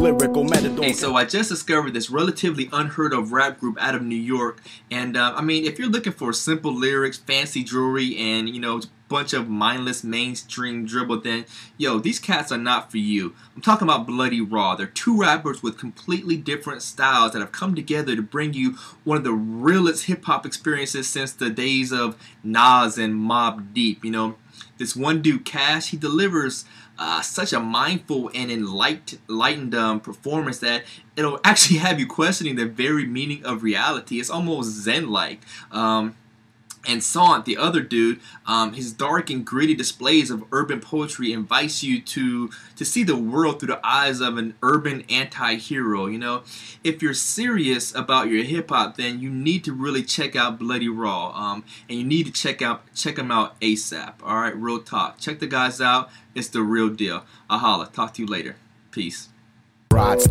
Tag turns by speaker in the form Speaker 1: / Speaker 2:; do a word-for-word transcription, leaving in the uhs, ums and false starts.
Speaker 1: lyrical matador.
Speaker 2: Hey, so I just discovered this relatively unheard of rap group out of New York, and uh, I mean, if you're looking for simple lyrics, fancy jewelry, and you know, bunch of mindless mainstream dribble, then yo, these cats are not for you. I'm talking about Bloody Raw. They're two rappers with completely different styles that have come together to bring you one of the realest hip-hop experiences since the days of Nas and Mobb Deep. You know, this one dude, Cash, he delivers uh, such a mindful and enlightened, enlightened um, performance that it'll actually have you questioning the very meaning of reality. It's almost zen-like. Um, And Sant, the other dude, um, his dark and gritty displays of urban poetry invites you to to see the world through the eyes of an urban anti-hero. You know, if you're serious about your hip hop, then you need to really check out Bloody Raw, um, and you need to check out check them out ASAP. All right, real talk. Check the guys out. It's the real deal. I'll holla. Talk to you later. Peace.
Speaker 1: Rods.